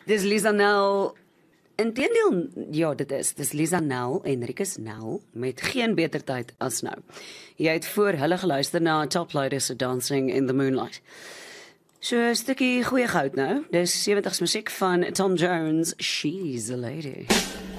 Dis Lisanel. Inteendeel, ja, dis Lisanel en Rikus Nel met geen beter tyd as nou. Jy het voor hulle geluister na Top Loaders se Dancing in the Moonlight. So 'n stukkie goeie goud nou. Dis 70s musiek van Tom Jones, She's a Lady.